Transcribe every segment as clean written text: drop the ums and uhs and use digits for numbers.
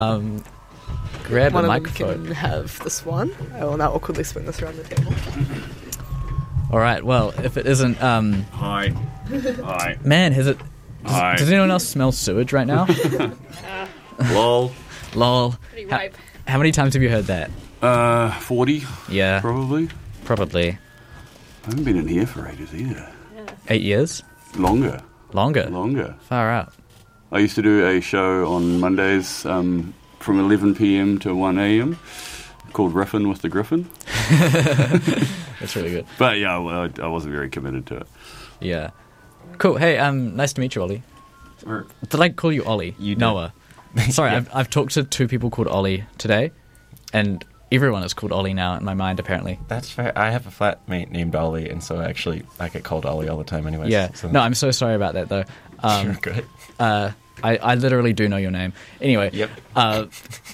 Grab One the of them microphone. can have this one. I will now awkwardly swing this around the table. All right. Well, if it isn't, Hi. Hi. man, has it? Hi. Does anyone else smell sewage right now? Lol. Lol. Pretty ripe. How many times have you heard that? 40, Yeah, probably. probably I haven't been in here for ages either. 8 years. Longer. Longer. Far out. I used to do a show on Mondays from 11 p.m. to 1 a.m. called Riffin' with the Griffin. That's really good. But yeah, well, I wasn't very committed to it. Yeah. Cool. Hey, nice to meet you, Ollie. Did I call you Ollie? You did. Noah. Sorry, Yeah. I've talked to 2 people called Ollie today, and everyone is called Ollie now in my mind, apparently. That's fair. I have a flatmate named Ollie, and so actually I get called Ollie all the time anyways. Yeah. So. No, I'm so sorry about that, though. You're good. I literally do know your name. Anyway. Yep. Oh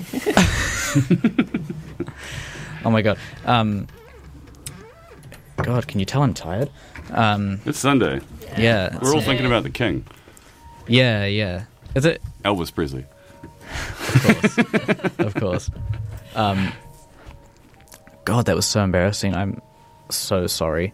my god. God, can you tell I'm tired? It's Sunday. Yeah. We're all thinking about the king, Yeah. Is it? Elvis Presley. Of course. God, that was so embarrassing. I'm so sorry.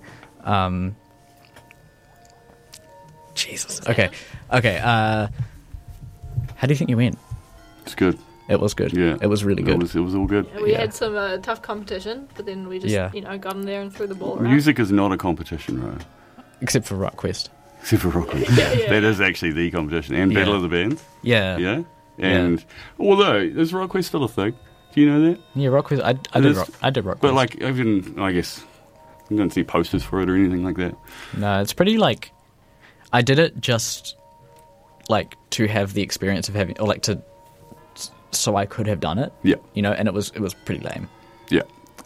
Jesus. Okay. How do you think you went? It's good. It was good. Yeah. It was really good. It was all good. We Yeah. had some tough competition, but then we just, got in there and threw the ball around. Music is not a competition, right? Except for Rock Quest. Except for Rock Quest. Yeah. That is actually the competition. And Battle Yeah. of the Bands. Yeah. Yeah? And although, is Rock Quest still a thing? Do you know that? Yeah, Rock Quest. I did Rock Quest. But like, even, I guess, you don't see posters for it or anything like that. No, it's pretty like... I did it just like to have the experience of having... Or like to... So I could have done it. Yeah. You know, and it was pretty lame. Yeah.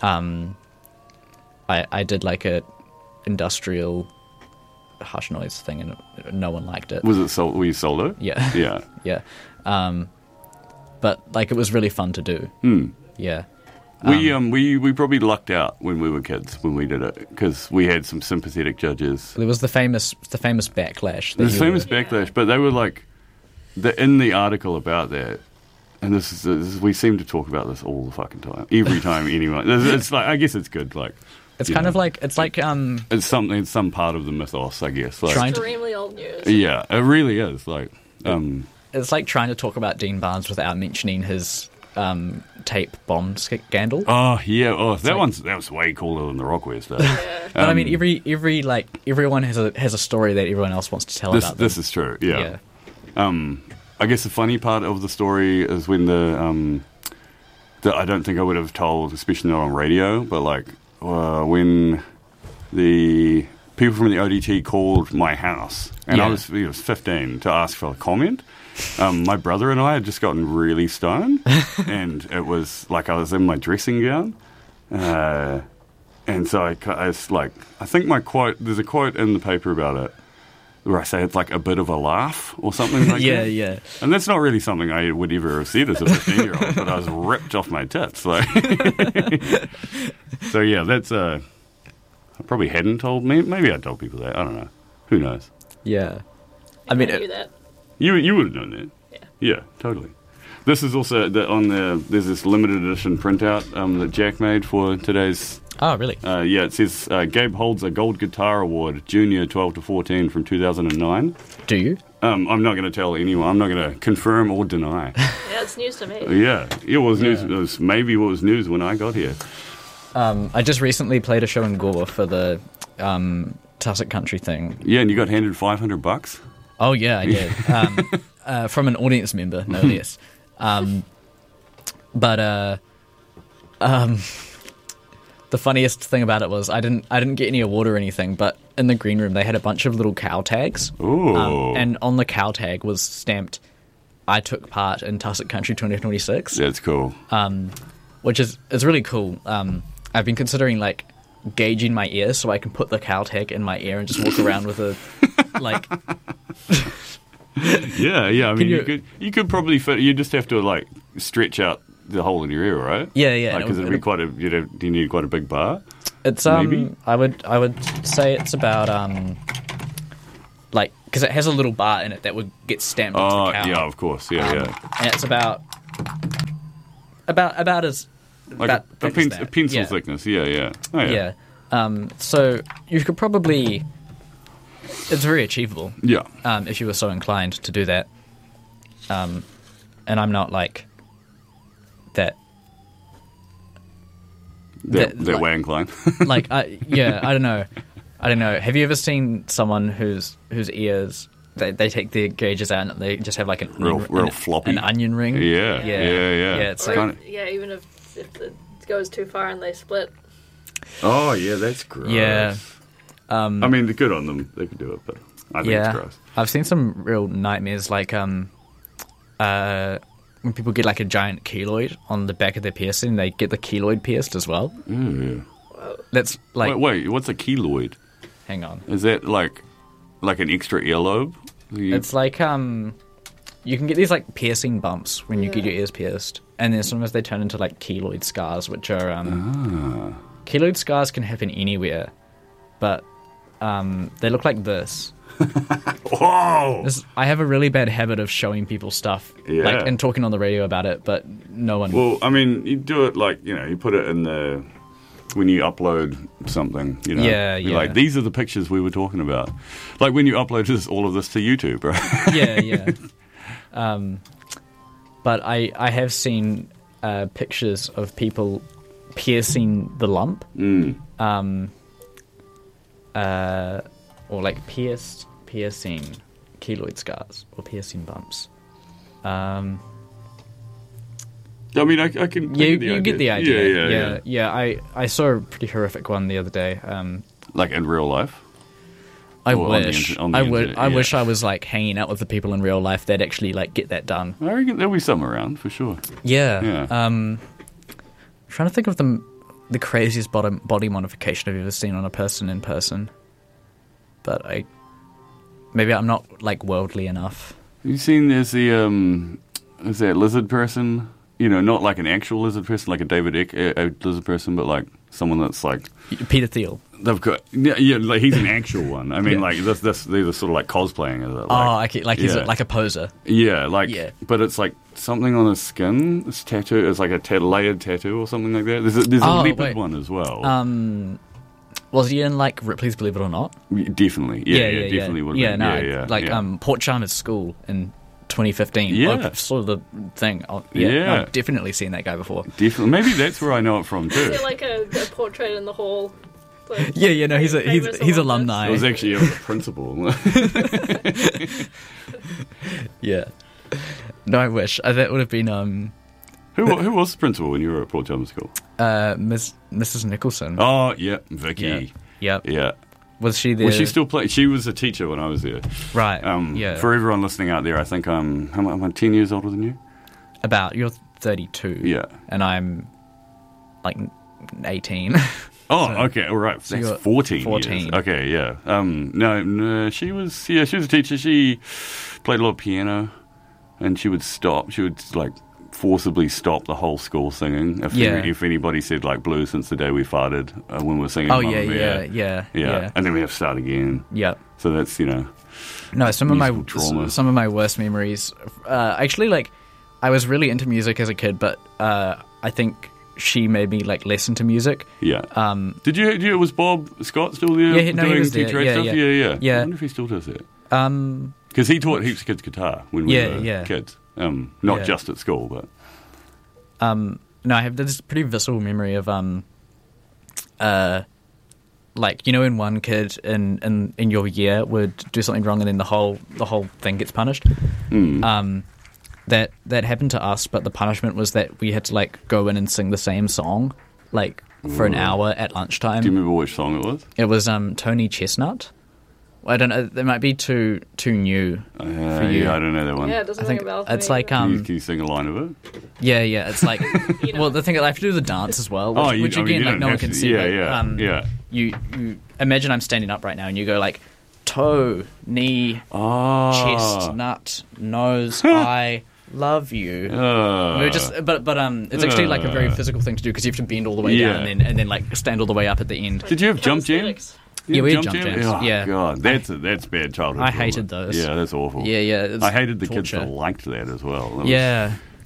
I did like a industrial hush noise thing, and no one liked it. Was it were you solo? Yeah. Yeah. Yeah. But like it was really fun to do. Yeah. We probably lucked out when we were kids when we did it because we had some sympathetic judges. There was the famous backlash. that There's you famous were- backlash, but they were like, in the article about that, and this is we seem to talk about this all the fucking time. Every time anyone, it's like, I guess it's good. Like, It's you kind know, of like it's some part of the mythos, I guess. Like, Trying to- Extremely old news. yeah, it really is. Like, it's like trying to talk about Dean Barnes without mentioning his tape bomb scandal. oh yeah, that like- was way cooler than the Rockware stuff. But I mean, every like everyone has a story that everyone else wants to tell about them. This is true. Yeah. I guess the funny part of the story is when that I don't think I would have told, especially not on radio, but like when the people from the ODT called my house, and I was 15 to ask for a comment. My brother and I had just gotten really stoned, and it was like I was in my dressing gown, and so I was like, I think my quote. There's a quote in the paper about it where I say it's like a bit of a laugh or something like that. Yeah. And that's not really something I would ever have said as a 15-year-old, but I was ripped off my tits. Like, so yeah, that's I probably hadn't told me. Maybe I told people that. I don't know. Who knows? Yeah. I mean, do that. You would have known that. Yeah, totally. This is also there's this limited edition printout that Jack made for today's. oh really? Yeah, it says Gabe holds a Gold Guitar Award, Junior 12 to 14 from 2009. Do you? I'm not going to tell anyone. I'm not going to confirm or deny. Yeah, it's news to me. Yeah, it was news. It was maybe what was news when I got here. I just recently played a show in Gore for the Tussock Country thing. Yeah, and you got handed $500. Oh yeah, I did. From an audience member, no less. But the funniest thing about it was I didn't get any award or anything, but in the green room they had a bunch of little cow tags. Ooh. And on the cow tag was stamped, "I took part in Tussock Country 2026." That's cool. Which is really cool. I've been considering like gauging my ear so I can put the cow tag in my ear and just walk around with a like. Yeah. I mean, you- you could probably fit. You just have to like stretch out the hole in your ear, right? Yeah. Because it'd be quite a. You need quite a big bar. It's Maybe? I would say it's about like because it has a little bar in it that would get stamped onto Oh, the cow. yeah, of course. Yeah. And it's about about as Like about a thick as that. pencil Yeah. thickness. Yeah. Oh, yeah. Yeah. So you could probably. It's very achievable. Yeah. If you were so inclined to do that. And I'm not like that. They're like- way inclined. Like, I don't know. Have you ever seen someone whose ears they take their gauges out and they just have like Real floppy. an onion ring? Yeah. It's Or like, even if it goes too far and they split. Oh, yeah, that's gross. yeah, I mean, good on them. They could do it, but I think it's gross. I've seen some real nightmares, like when people get like a giant keloid on the back of their piercing, they get the keloid pierced as well. Yeah. That's like, Wait, what's a keloid? hang on, Is that like an extra earlobe? it's like you can get these like piercing bumps when you get your ears pierced, and then sometimes they turn into like keloid scars, which are keloid scars can happen anywhere, but they look like this. Whoa! I have a really bad habit of showing people stuff, Yeah. and talking on the radio about it, but no one. Well, I mean, you do it like, you put it in the... When you upload something, Yeah, You're yeah. like, these are the pictures we were talking about. Like when you upload all of this to YouTube, right? Yeah. But I have seen pictures of people piercing the lump, or like piercing keloid scars or piercing bumps. I mean, I can... You get the idea. Yeah. I saw a pretty horrific one the other day. Like in real life? I Or on the wish inter- on the I internet, I yeah. wish I was like hanging out with the people in real life that actually like get that done. I reckon there'll be some around, for sure. Yeah. Yeah. Trying to think of the craziest body modification I've ever seen on a person in person, but maybe I'm not like worldly enough. You seen there's is that lizard person? Not like an actual lizard person, like a David Icke a lizard person, but like someone that's like Peter Thiel. they've got like he's an actual one. I mean, Yeah. like this they're sort of like cosplaying as it. Like he's yeah. like a poser. Yeah, Yeah. but it's like something on his skin. This tattoo is like a layered tattoo or something like that. There's a leopard wait. one as well. Was he in like Ripley's Believe It or Not? Definitely, yeah, definitely would. Yeah, have no, been. Yeah, like yeah. Port Chalmers School in 2015. Yeah. I saw the thing. Yeah. I've definitely seen that guy before. Definitely. Maybe that's where I know it from too. Is there like a portrait in the hall? Like, Yeah, no, he's famous alumni. It was actually a principal. Yeah. No, I wish that would have been Who was the principal when you were at Port Chalmers School? Mrs. Nicholson. Oh, yeah, Vicky. Yep. Yeah. Was she there? Well, she still played. She was a teacher when I was there. Right. For everyone listening out there, I think am I 10 years older than you? You're 32. Yeah. And I'm like 18. Oh, okay, all right. So That's you're 14. 14. Years. Okay, yeah. No, she was a teacher. She played a lot of piano, and she would stop. She would like forcibly stop the whole school singing if anybody said like "Blue Since the Day We Farted" when we were singing. Oh, Mamma yeah. Mia. And then we have to start again. Yep. So that's No, some of my worst memories. Actually, like I was really into music as a kid, but I think she made me like less into music. Yeah. Did you? Was Bob Scott still there? Yeah, no, he doing was there. teacher Yeah, stuff? yeah. Yeah. I wonder if he still does that. Because he taught heaps of kids guitar when we were kids. Not just at school, but. No, I have this pretty visceral memory of like when one kid in your year would do something wrong and then the whole thing gets punished. That happened to us, but the punishment was that we had to like go in and sing the same song like for an hour at lunchtime. Do you remember which song it was? It was Tony Chestnut. I don't know. They might be too new for you. Yeah, I don't know that one. Yeah, it doesn't I think ring a bell for it's me like either. Can you sing a line of it? Yeah. It's like know. well, the thing is, I have to do the dance as well, which you again, like don't no one have can to- see. Yeah, but, yeah. You imagine I'm standing up right now, and you go like toe, knee, chestnut, nose, eye. Love you. We're just, but it's actually like a very physical thing to do because you have to bend all the way down and then like stand all the way up at the end. Did you have jump jam? Calisthenics. Yeah, we had jump jams. Oh, Yeah. God, that's bad childhood. I trauma. hated those. Yeah, that's awful. Yeah. It's I hated the kids torture. that liked that as well. That was- Yeah.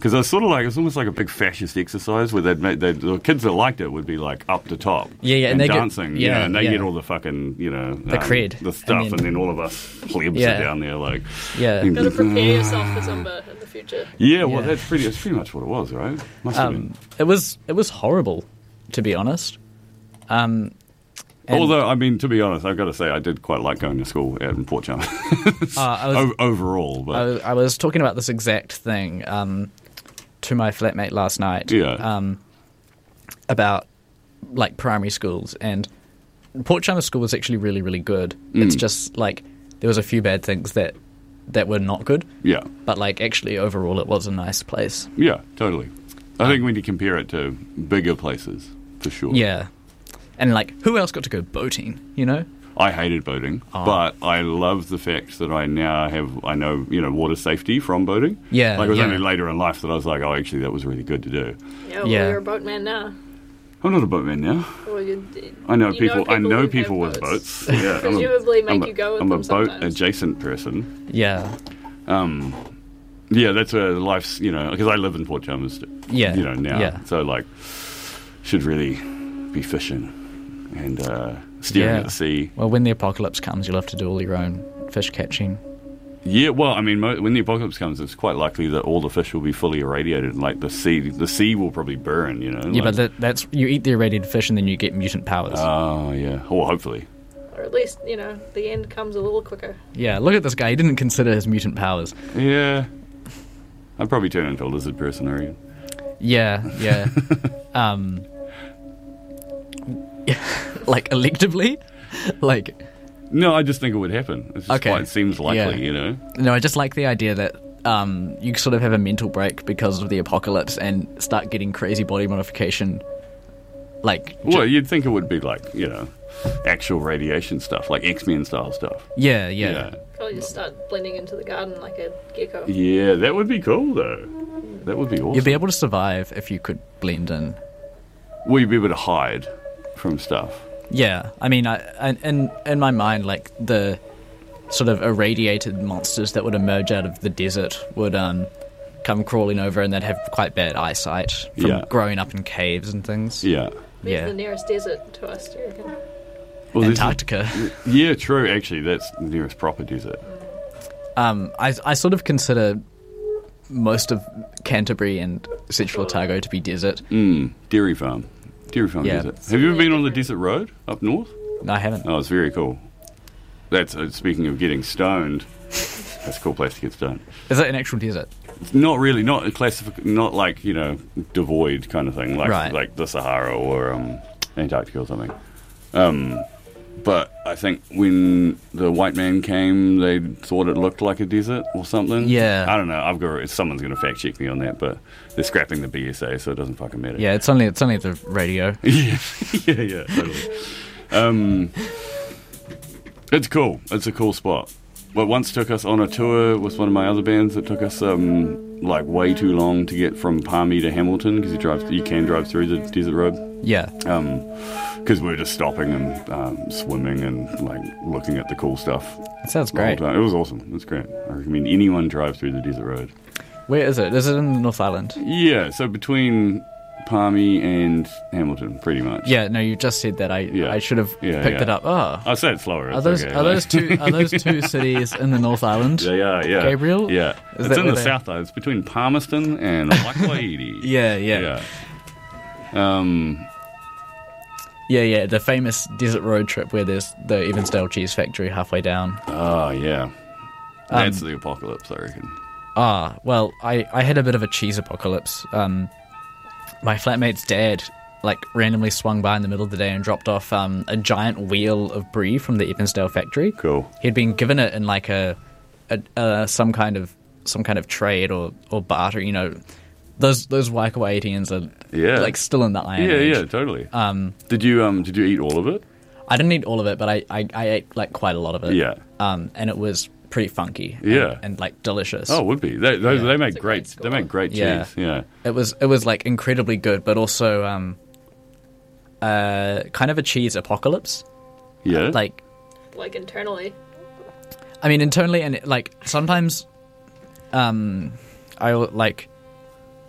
Because it's sort of like, it's almost like a big fascist exercise where the kids that liked it would be like up the top. Yeah, and they dancing. get, And they get all the fucking, the cred. the stuff, and then all of us plebs are down there like... Yeah. Got to prepare yourself for Zumba in the future. Yeah, well, that's pretty much what it was, right? Must have been. It was horrible, to be honest. Although, I mean, to be honest, I've got to say, I did quite like going to school out in Port Chalmers. Overall. But. I was talking about this exact thing to my flatmate last night. Yeah. About, like, primary schools. And Port Chalmers School was actually really, really good. It's just, like, there was a few bad things that were not good. Yeah. But, like, actually, overall, it was a nice place. Yeah, totally. I think when you compare it to bigger places, for sure. Yeah. And, like, who else got to go boating, you know? I hated boating, but I love the fact that I now know, water safety from boating. Yeah. Like, it was only later in life that I was like, oh, actually, that was really good to do. Yeah, well, you're a boatman now. I'm not a boatman now. Well, I know people with boats. Yeah, presumably make you go with them sometimes. I'm a boat-adjacent person. Yeah. Yeah, that's where life's, because I live in Port Chalmers, now. Yeah. So, like, should really be fishing and steering at the sea. Well, when the apocalypse comes, you'll have to do all your own fish catching. Yeah, well, I mean, when the apocalypse comes, it's quite likely that all the fish will be fully irradiated. Like, the sea will probably burn, Yeah, but that's you eat the irradiated fish and then you get mutant powers. Oh, yeah. Or hopefully. Or at least, the end comes a little quicker. Yeah, look at this guy. He didn't consider his mutant powers. Yeah. I'd probably turn into a lizard person, I reckon. Yeah. Like, electively? Like... No, I just think it would happen. It's just it seems likely, No, I just like the idea that you sort of have a mental break because of the apocalypse and start getting crazy body modification. Like... Well, you'd think it would be like, actual radiation stuff, like X-Men style stuff. Yeah. Probably just start blending into the garden like a gecko. Yeah, that would be cool, though. That would be awesome. You'd be able to survive if you could blend in. Well, you'd be able to hide from stuff. Yeah, I mean, in my mind, like, the sort of irradiated monsters that would emerge out of the desert would come crawling over, and they'd have quite bad eyesight from growing up in caves and things. Yeah. Where's the nearest desert to us, do you reckon? Well, Antarctica. Yeah, true, actually. That's the nearest proper desert. I sort of consider most of Canterbury and Central Otago to be desert. Dairy Farm Desert. Have you ever been on the desert road up north? No, I haven't. Oh, it's very cool. That's speaking of getting stoned. That's a cool place to get stoned. Is that an actual desert? It's not really, not like devoid kind of thing, like the Sahara or Antarctica or something. But I think when the white man came, they thought it looked like a desert or something. Yeah. I don't know. Someone's going to fact check me on that, but they're scrapping the BSA, so it doesn't fucking matter. Yeah, it's only the radio. yeah, totally. It's cool. It's a cool spot. But once took us on a tour with one of my other bands that took us way too long to get from Palmy to Hamilton because you can drive through the desert road. Yeah. Because we were just stopping and swimming and like looking at the cool stuff. That sounds great. It was awesome. It was great. I recommend anyone drive through the desert road. Where is it? Is it in the North Island? Yeah, so between Palmy and Hamilton, pretty much. Yeah, no, you just said that. I should have picked it up. Oh, I said it slower. Are those two cities in the North Island? Yeah. Gabriel? Yeah. It's in the South Island. It's between Palmerston and Waikouaiti. Yeah. Yeah, the famous desert road trip where there's the Evansdale cheese factory halfway down. Oh, yeah. That's the apocalypse, I reckon. Well, I had a bit of a cheese apocalypse. My flatmate's dad, like, randomly swung by in the middle of the day and dropped off a giant wheel of brie from the Evansdale factory. Cool. He'd been given it in like some kind of trade or barter. Those Waikouaitians are like still in the Iron Age. Yeah, totally. Did you eat all of it? I didn't eat all of it, but I ate like quite a lot of it. Yeah. And it was pretty funky. And like delicious. Oh, it would be. They make great. They make great cheese. Yeah. It was like incredibly good, but also kind of a cheese apocalypse. Yeah. Like internally. I mean, internally, and like sometimes, I like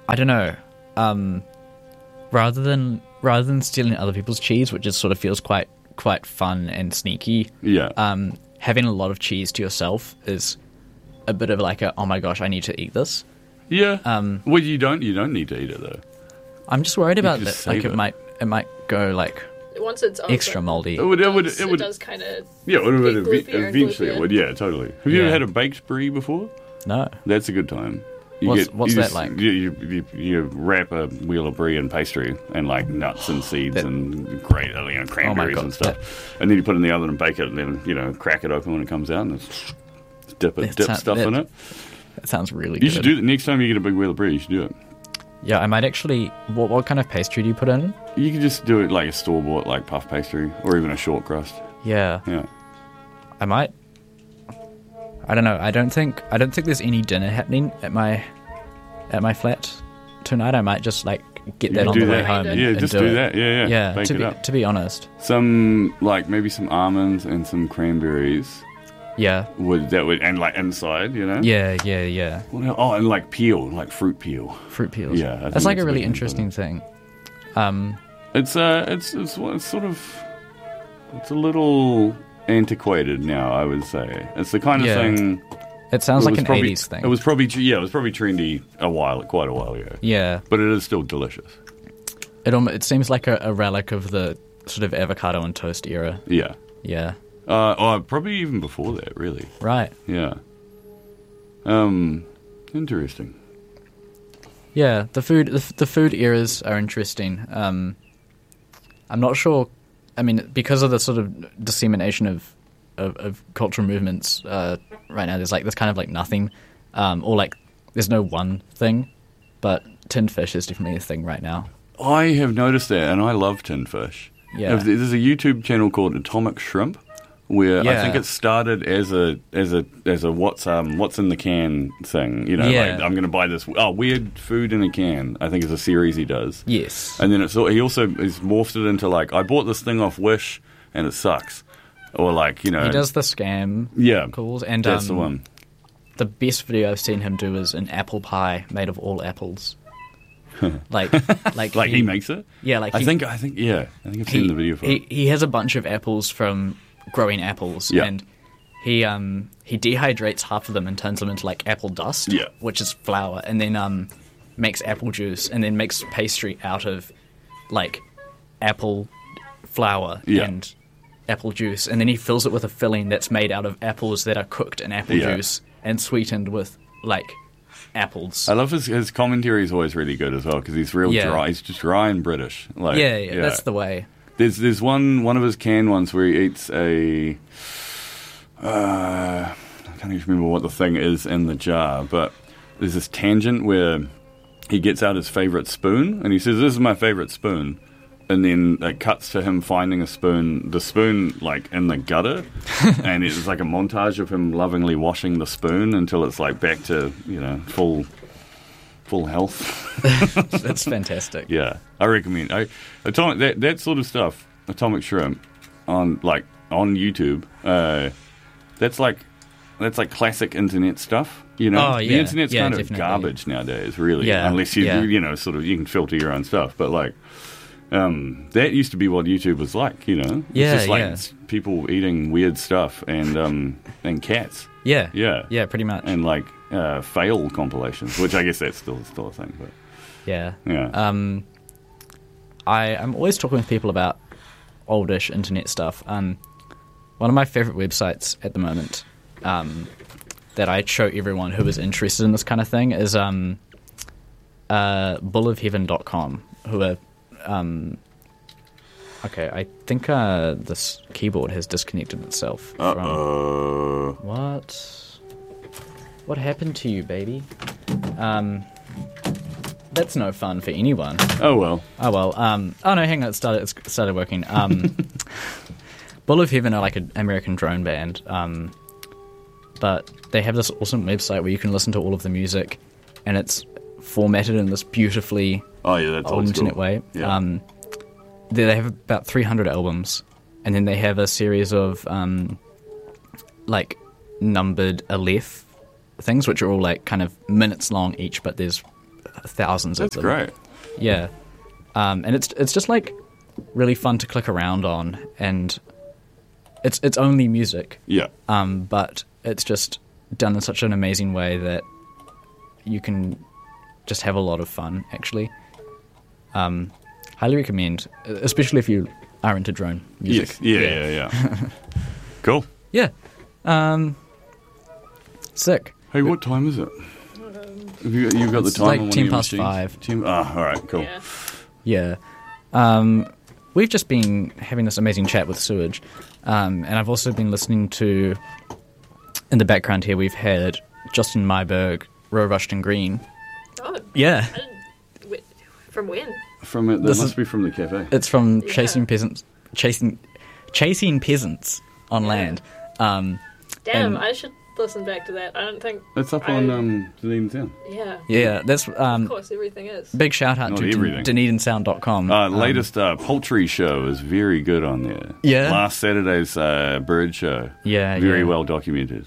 I don't know. Rather than stealing other people's cheese, which just sort of feels quite fun and sneaky. Yeah. Having a lot of cheese to yourself is a bit of like oh my gosh, I need to eat this. Yeah. Well, you don't need to eat it though. I'm just worried about that. Save Like it might go like once it's over, extra moldy. It does kind of eventually it would. Yeah, totally. Have you Yeah. ever had a baked brie before? No. That's a good time. What's that like? You wrap a wheel of brie in pastry and like nuts and seeds and cranberries God, and stuff, and then you put it in the oven and bake it, and then crack it open when it comes out and dip stuff in it. That sounds really good. You should do it next time you get a big wheel of brie. You should do it. Yeah, I might actually. What kind of pastry do you put in? You can just do it like a store bought like puff pastry or even a short crust. Yeah. Yeah. I might. I don't know. I don't think there's any dinner happening at my flat tonight. I might just like get that on the way home. And just do do it. that. Yeah. Yeah. Bake it up. To be honest. Some maybe some almonds and some cranberries. Yeah. Would and like inside, Yeah. Oh, and like peel, like fruit peel. Fruit peels. Yeah, I think that's like a that's really big interesting thing. It's sort of it's a little antiquated now, I would say. It's the kind of thing. It sounds like an probably, 80s thing. It was probably trendy quite a while ago. Yeah, but it is still delicious. It seems like a relic of the sort of avocado and toast era. Yeah. Yeah. Probably even before that, really. Right. Yeah. Interesting. Yeah, the food eras are interesting. I'm not sure. I mean, because of the sort of dissemination of cultural movements right now, there's kind of like nothing, or like there's no one thing. But tinned fish is definitely a thing right now. I have noticed that, and I love tinned fish. Yeah. There's a YouTube channel called Atomic Shrimp, where I think it started as a what's in the can thing. Like I'm going to buy this weird food in a can. I think is a series he does. Yes. And then he also has morphed it into like I bought this thing off Wish and it sucks, or like he does the scam calls, and that's the one. The best video I've seen him do is an apple pie made of all apples. like he makes it. Yeah, like I think I've seen the video for it. He has a bunch of apples from growing apples, and he dehydrates half of them and turns them into like apple dust, which is flour, and then makes apple juice, and then makes pastry out of like apple flour and apple juice, and then he fills it with a filling that's made out of apples that are cooked in apple juice and sweetened with like apples. I love his commentary is always really good as well because he's real dry. He's just dry and British. Like, yeah, that's the way. There's one of his canned ones where he eats a I can't even remember what the thing is in the jar, but there's this tangent where he gets out his favorite spoon and he says, "This is my favorite spoon." And then it cuts to him finding the spoon like in the gutter, and it's like a montage of him lovingly washing the spoon until it's like back to full health. That's fantastic. Yeah, I recommend that sort of stuff. Atomic Shrimp on YouTube. That's like classic internet stuff. The internet's kind of garbage nowadays, really. Yeah, unless you sort of you can filter your own stuff, but like. That used to be what YouTube was like, It's just like people eating weird stuff and cats. Yeah, pretty much. And like fail compilations, which I guess that's still a thing. But yeah. I'm always talking with people about oldish internet stuff. One of my favorite websites at the moment that I show everyone who is interested in this kind of thing is bullofheaven.com, who are okay, I think this keyboard has disconnected itself from... What happened to you, baby? That's no fun for anyone. Oh well. Oh no, hang on, it started working. Bull of Heaven are like an American drone band, but they have this awesome website where you can listen to all of the music, and it's formatted in this beautifully that's old internet way. Yeah. They have about 300 albums, and then they have a series of like numbered Aleph things, which are all like kind of minutes long each, but there's thousands That's of them. great. Yeah. And it's just like really fun to click around on, and it's only music. Yeah. But it's just done in such an amazing way that you can just have a lot of fun, actually. Highly recommend, especially if you are into drone music. Yes. Yeah. Cool. Yeah. Sick. Hey, what time is it? You've got the It's time like on one 10 of your past machines? 5. All right, cool. Yeah. Yeah. We've just been having this amazing chat with Sewage, and I've also been listening to, in the background here, we've had Justin Myberg, Roe Rushton Green. Oh. Yeah. From when? From it, that must be from the cafe. It's from Yeah. Chasing Peasants on Land. Damn, And- I should listen back to that. I don't think... It's up on Dunedin Sound. Yeah. Yeah, that's Of course, everything is. big shout out Not to everything. DunedinSound.com. Latest poultry show is very good on there. Yeah? Last Saturday's bird show. Yeah, Very yeah. well documented.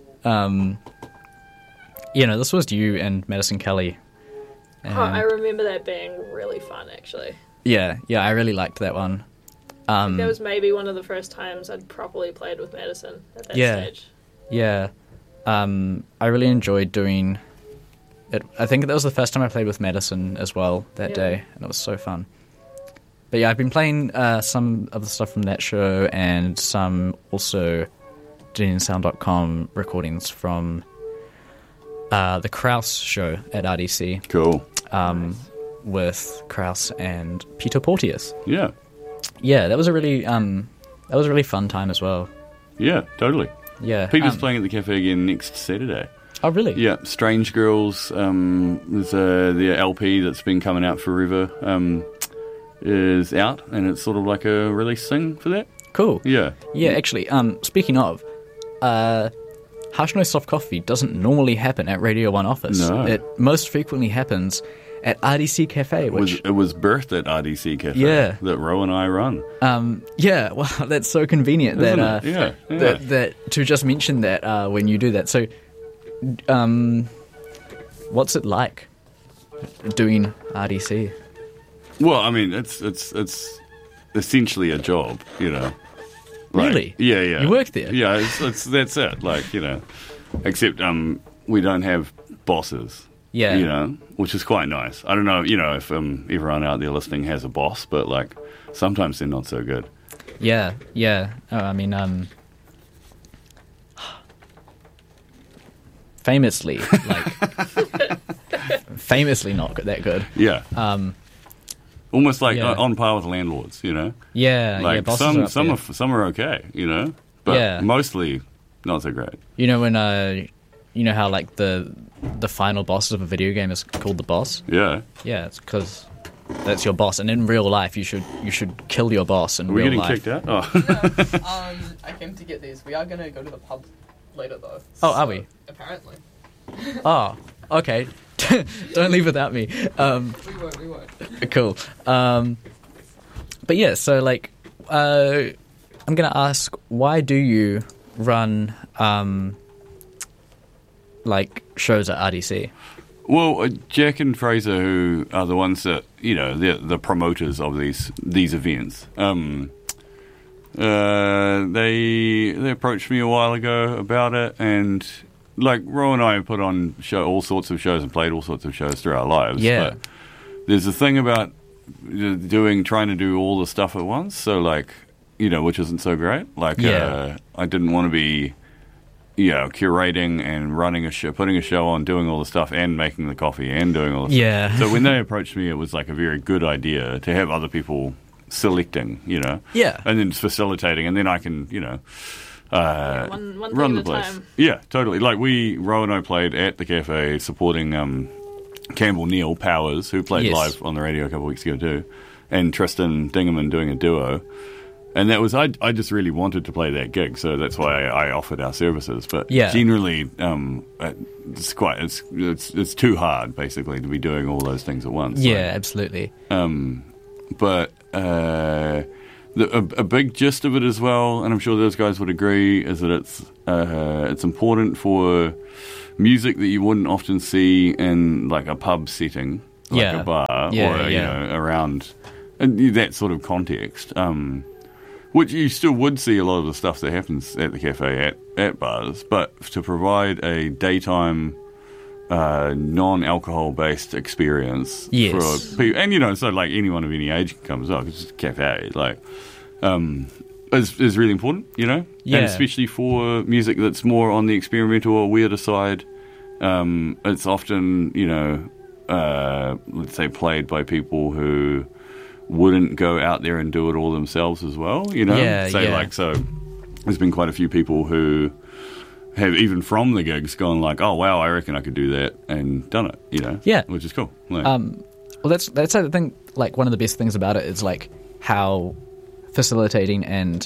This was you and Madison Kelly. Oh, I remember that being really fun, actually. Yeah, I really liked that one. That was maybe one of the first times I'd properly played with Madison at that Yeah. stage. Yeah. I really enjoyed doing it. I think that was the first time I played with Madison as well that Yeah. day, and it was so fun. But yeah, I've been playing some of the stuff from that show and some also DunedinSound.com recordings from the Kraus show at RDC Cool. with Kraus and Peter Porteous. Yeah. Yeah, that was a really fun time as well. Yeah, totally. Yeah. Peter's playing at the cafe again next Saturday. Oh, really? Yeah, Strange Girls. There's the LP that's been coming out forever. Is out, and it's sort of like a release thing for that. Cool. Yeah. Yeah, actually, speaking of, Harsh Noise Soft Coffee doesn't normally happen at Radio 1 office. No. It most frequently happens at RDC Cafe, which... It was birthed at RDC Cafe. Yeah. That Ro and I run. yeah, well, that's so convenient Isn't that, it? Yeah. that to just mention that when you do that. So, what's it like doing RDC? Well, I mean, it's essentially a job, you know. Like, Really? Yeah. You work there? Yeah, that's it. Like, you know, except we don't have bosses. Yeah. You know, which is quite nice. I don't know, you know, if everyone out there listening has a boss, but like sometimes they're not so good. Yeah. Oh, I mean, famously not that good. Yeah. Almost like Yeah. on par with landlords, you know. Yeah, Like bosses are up there. some are okay, you know, but Yeah. mostly not so great. You know when you know how like the final boss of a video game is called the boss? Yeah. Yeah, it's because that's your boss, and in real life you should kill your boss in Are we real getting life. kicked out? Oh. I came to get these. We are gonna go to the pub later, though. Oh, are we? Apparently. Oh, okay. Don't leave without me. We won't. Cool. But yeah, so like, I'm gonna ask, why do you run like shows at RDC? Well, Jack and Fraser, who are the ones that, you know, they're the promoters of these events. They approached me a while ago about it, and like Ro and I put on all sorts of shows and played all sorts of shows through our lives. Yeah. But there's a thing about trying to do all the stuff at once. So like, you know, which isn't so great. Like, Yeah. I didn't want to be, you know, curating and running a show, putting a show on, doing all the stuff, and making the coffee and doing all the Yeah. stuff. So when they approached me, it was like a very good idea to have other people selecting, you know, Yeah. and then facilitating, and then I can, you know, One run thing the at a place. time. Yeah, totally. Like Ro and I played at the cafe supporting Campbell Neal Powers, who played Yes. live on the radio a couple of weeks ago too, and Tristan Dingerman doing a duo. And that was I just really wanted to play that gig, so that's why I offered our services. But Yeah. generally, it's too hard basically to be doing all those things at once. Yeah, absolutely. But a big gist of it as well, and I'm sure those guys would agree, is that it's important for music that you wouldn't often see in like a pub setting, like a bar, or you know, around in that sort of context. Which you still would see a lot of the stuff that happens at the cafe at bars, but to provide a daytime non-alcohol based experience for people, and you know, so like anyone of any age can come as well, because it's a cafe, like is really important, you know, and especially for music that's more on the experimental or weirder side. It's often, you know, let's say played by people who wouldn't go out there and do it all themselves as well, you know? So there's been quite a few people who have, even from the gigs, gone like, oh, wow, I reckon I could do that, and done it, you know? Yeah. Which is cool. Like, well, that's I think, like, one of the best things about it is, like, how facilitating and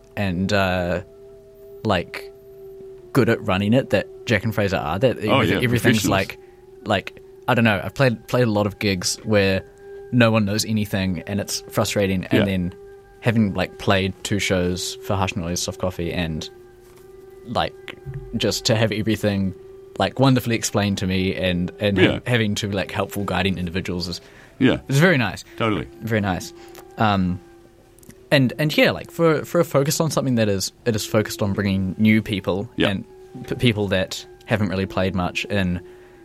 like, good at running it that Jack and Fraser are. That everything's like, I don't know, I've played a lot of gigs where no one knows anything, and it's frustrating. And then having like played 2 shows for Harsh Noise, Soft Coffee, and like just to have everything like wonderfully explained to me, and having to like helpful guiding individuals is it's very nice. Totally, very nice. And yeah, like for a focus on something that is focused on bringing new people and people that haven't really played much in.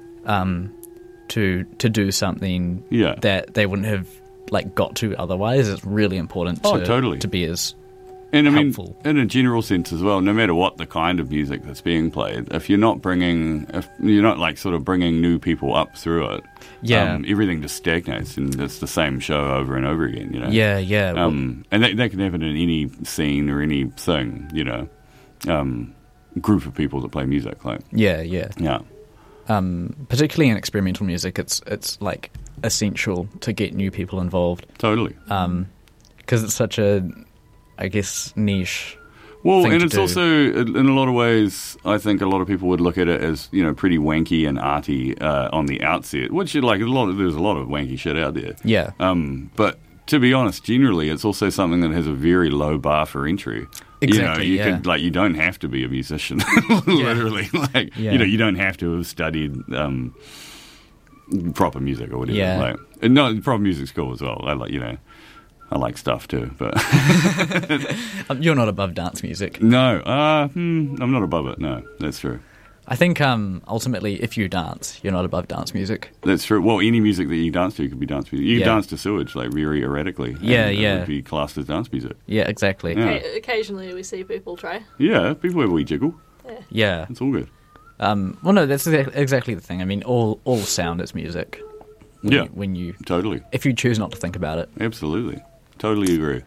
To do something that they wouldn't have like got to otherwise. It's really important to be as helpful. I mean, in a general sense as well, no matter what the kind of music that's being played, if you're not like sort of bringing new people up through it, everything just stagnates, and it's the same show over and over again, you know? And that can happen in any scene or anything, you know, group of people that play music, like. Yeah. Particularly in experimental music, it's like essential to get new people involved. Totally. Because it's such a, I guess, niche. Well, thing and to it's do. also, in a lot of ways, I think a lot of people would look at it as, you know, pretty wanky and arty on the outset, which there's a lot of wanky shit out there. Yeah. But to be honest, generally, it's also something that has a very low bar for entry. Exactly. You know, you could, like, you don't have to be a musician, literally. Like, you know, you don't have to have studied proper music or whatever. Yeah. Like, and no, proper music's cool as well. I like stuff too, but You're not above dance music. no, I'm not above it. No, that's true. I think ultimately, if you dance, you're not above dance music. That's true. Well, any music that you dance to could be dance music. You can dance to Sewage, like, very erratically. It would be classed as dance music. Yeah, exactly. Yeah. Occasionally we see people try. Yeah, people have a wee jiggle. Yeah. It's all good. Well, no, that's exactly the thing. I mean, all sound is music. When you Totally. if you choose not to think about it. Absolutely. Totally agree.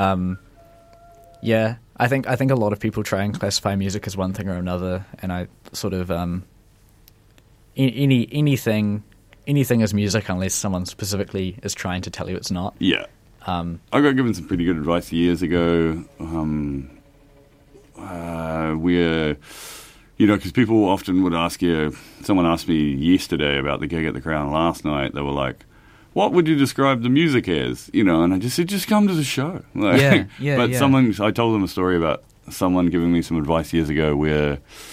Yeah, I think a lot of people try and classify music as one thing or another, and I sort of anything is music unless someone specifically is trying to tell you it's not. Yeah. I got given some pretty good advice years ago, where, you know, because people often would ask you. Someone asked me yesterday about the gig at the Crown last night. They were like, what would you describe the music as? You know, and I just said, just come to the show. Like, but I told them a story about someone giving me some advice years ago where,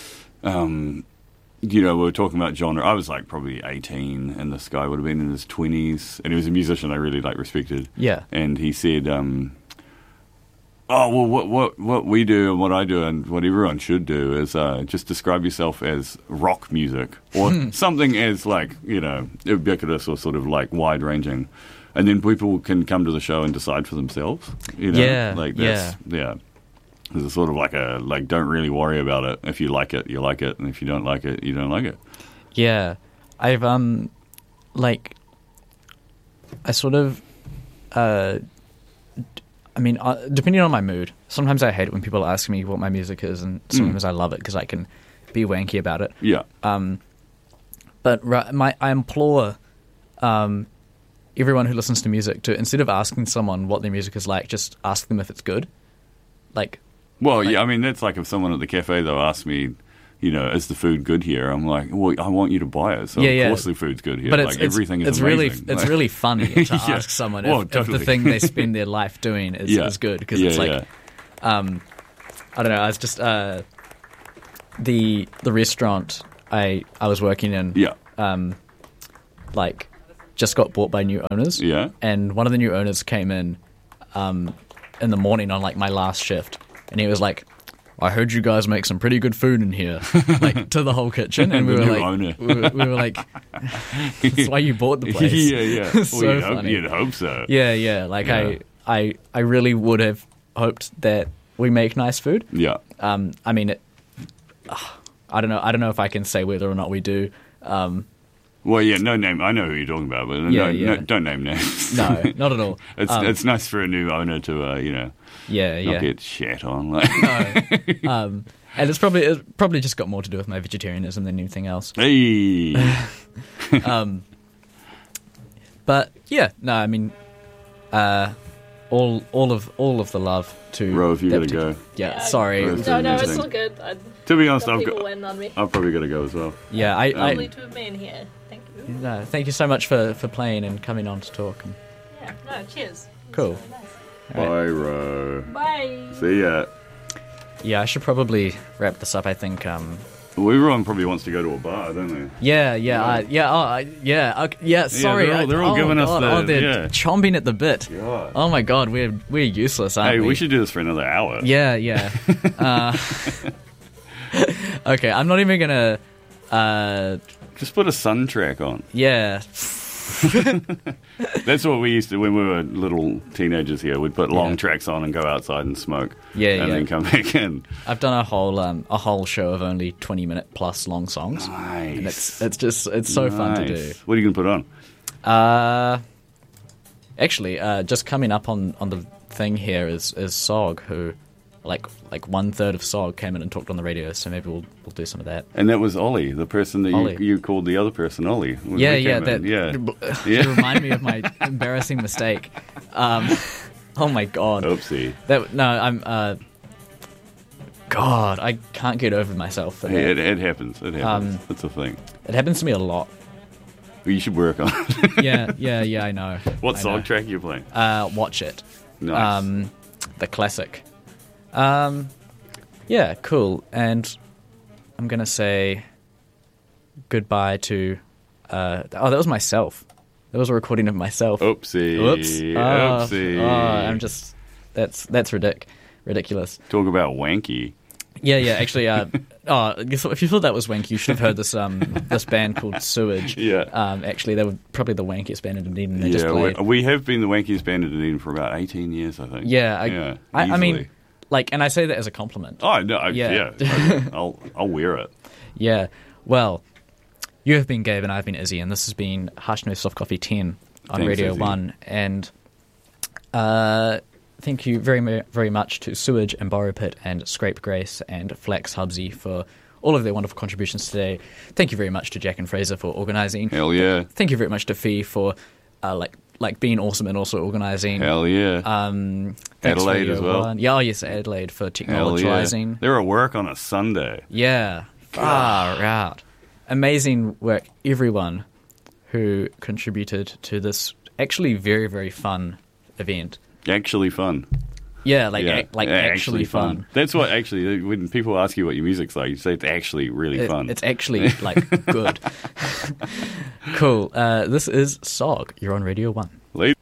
you know, we were talking about genre. I was like probably 18, and this guy would have been in his 20s, and he was a musician I really respected. Yeah. And he said, oh, well, what we do and what I do and what everyone should do is just describe yourself as rock music or something as, like, you know, ubiquitous or sort of like wide-ranging. And then people can come to the show and decide for themselves, you know? Yeah, like that's, It's sort of like, don't really worry about it. If you like it, you like it. And if you don't like it, you don't like it. Yeah. I've, I sort of, I mean, depending on my mood, sometimes I hate it when people ask me what my music is, and sometimes I love it because I can be wanky about it. Yeah. But I implore everyone who listens to music to, instead of asking someone what their music is like, just ask them if it's good. Like, well, yeah, I mean, that's like if someone at the cafe, though, asked me, you know, is the food good here? I'm like, well, I want you to buy it. So of course the food's good here. But like everything is amazing. It's really funny to Yeah. ask someone Well, if totally. the thing they spend their life doing is good, because it's like, I don't know. I was just the restaurant I was working in. Yeah. Like just got bought by new owners. Yeah. And one of the new owners came in the morning on like my last shift, and he was like, I heard you guys make some pretty good food in here, like to the whole kitchen, and we The were new like, owner. we were like, that's why you bought the place. Yeah, yeah. So Well, funny. you'd hope so. Yeah. Like Yeah. I really would have hoped that we make nice food. Yeah. I mean, I don't know if I can say whether or not we do. Well, yeah, no name. I know who you're talking about, but no, don't name names. No, not at all. It's nice for a new owner to, you know, Yeah. not get shat on. Like, No. And it's probably just got more to do with my vegetarianism than anything else. hey. But yeah, no, I mean, all of the love to Rove, you that gotta particular- go. Yeah, sorry. Rove, No, no, it's Interesting. all good. To be honest, Some I've people got. win on me. I've probably got to go as well. Yeah, Lovely to have been here. Thank you. no, thank you so much for playing and coming on to talk. And, Yeah, no, cheers. Cool. It's really nice. Bye, Ro. Bye. See ya. yeah, I should probably wrap this up. I think. Well, everyone probably wants to go to a bar, don't they? Yeah. Sorry, they're all giving us God, the- they're yeah. chomping at the bit. God. Oh my God, we're useless, aren't Hey, we? we should do this for another hour. Yeah. Okay, I'm not even gonna. Just put a Sun track on. Yeah. That's what we used to when we were little teenagers here. We'd put long Yeah. tracks on and go outside and smoke. Yeah, and yeah. then come back in. I've done a whole show of only 20-minute plus long songs. And Nice. it's so fun to do. Nice. What are you going to put on? Actually, just coming up on the thing here is Sog, who like 1/3 of Sog came in and talked on the radio. So maybe we'll do some of that. And that was Ollie, the person that Ollie. you called the other person Ollie. when Yeah, we yeah. came That in. it reminded me of my embarrassing mistake. Oh my God. Oopsie. I'm. God, I can't get over myself for that. Hey, it happens. It happens. It's a thing. It happens to me a lot. You should work on it. Yeah, I know. What I song know. track are you playing? Watch It. Nice. The classic. Yeah, cool. And I'm gonna say goodbye to. That was myself. That was a recording of myself. Oopsie. Whoops. Oopsie. I'm just. That's ridiculous. Talk about wanky. Yeah. Actually, guess what? If you thought that was wanky, you should have heard this this band called Sewage. Yeah. Actually, they were probably the wankiest band in Dunedin. They just Yeah, played. we have been the wankiest band in Dunedin for about 18 years, I think. Yeah, I mean, easily. like, and I say that as a compliment. Oh, no, Yeah. I'll wear it. Yeah. Well, you have been Gabe and I've been Izzy, and this has been Harshness Soft Coffee 10 on Thanks, Radio Izzy. 1. And thank you very much to Sewage and Borrow Pit and Scrape Grace and Flax Hubsy for all of their wonderful contributions today. Thank you very much to Jack and Fraser for organising. Hell yeah. Thank you very much to Fee for like being awesome and also organising. Hell yeah. Thanks Adelaide Radio as well. 1. Yeah, yes, Adelaide for Hell yeah. technologising. They're at work on a Sunday. Yeah, far out. Amazing work, everyone who contributed to this actually very, very fun event. Actually fun. Yeah, Yeah, actually fun. That's what actually, when people ask you what your music's like, you say it's actually really fun. It's actually like good. Cool. This is Sog. You're on Radio 1. Later.